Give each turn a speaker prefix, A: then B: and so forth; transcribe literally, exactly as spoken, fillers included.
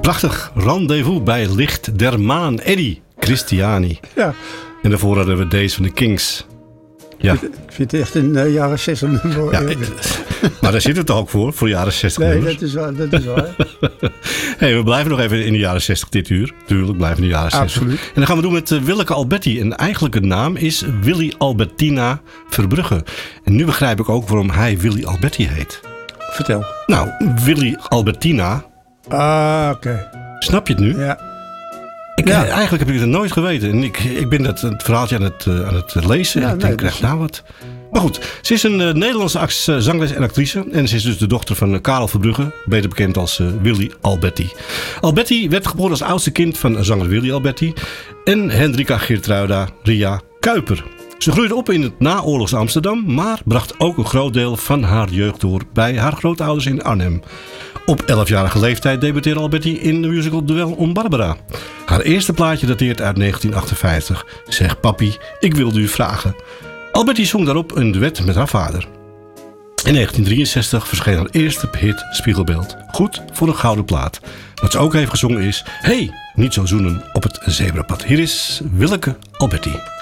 A: Prachtig. Rendezvous bij Licht der Maan. Eddie Christiani.
B: Ja.
A: En daarvoor hadden we deze van de Kings. Ja.
B: Ik vind het echt een uh, jaren zestig nummer.
A: Ja, ik, maar daar zit het ook voor, voor jaren zestig
B: Nee,
A: nummers.
B: dat is waar. Dat is waar.
A: Hey, we blijven nog even in de jaren zestig dit uur. Tuurlijk, blijven in de jaren zestig.
B: Absoluut.
A: En dan gaan we doen met uh, Willeke Alberti. En eigenlijk de naam is Willy Albertina Verbrugge. En nu begrijp ik ook waarom hij Willy Alberti heet.
B: Vertel.
A: Nou, Willy Albertina.
B: Ah, oké. Okay.
A: Snap je het nu?
B: Ja.
A: Ik,
B: ja.
A: Eigenlijk heb ik het nooit geweten. En ik, ik ben dat, het verhaaltje aan het, uh, aan het lezen.
B: Ja,
A: en ik
B: nee,
A: denk,
B: dus...
A: nou wat. Maar goed, ze is een uh, Nederlandse act, uh, zangeres en actrice. En ze is dus de dochter van uh, Karel Verbrugge. Beter bekend als uh, Willy Alberti. Alberti werd geboren als oudste kind van zanger Willy Alberti. En Hendrika Geertruida Ria Kuiper. Ze groeide op in het naoorlogs Amsterdam. Maar bracht ook een groot deel van haar jeugd door bij haar grootouders in Arnhem. Op elfjarige leeftijd debuteerde Alberti in de musical Duel om Barbara. Haar eerste plaatje dateert uit negentien achtenvijftig. Zeg papi, ik wilde u vragen. Alberti zong daarop een duet met haar vader. In negentien drieënzestig verscheen haar eerste hit Spiegelbeeld. Goed voor een gouden plaat. Wat ze ook heeft gezongen is... Hey, niet zo zoenen op het zebrapad. Hier is Willeke Alberti.